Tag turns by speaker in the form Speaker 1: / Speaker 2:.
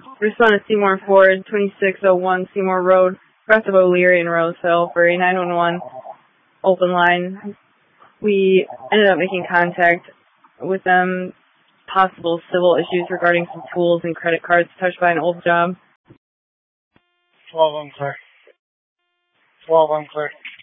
Speaker 1: Respond to Seymour Ford, 2601 Seymour Road, west of O'Leary and Roseville for a 911 open line. We ended up making contact with them. Possible civil issues regarding some tools and credit cards touched by an old job.
Speaker 2: 12 unclear. 12 unclear.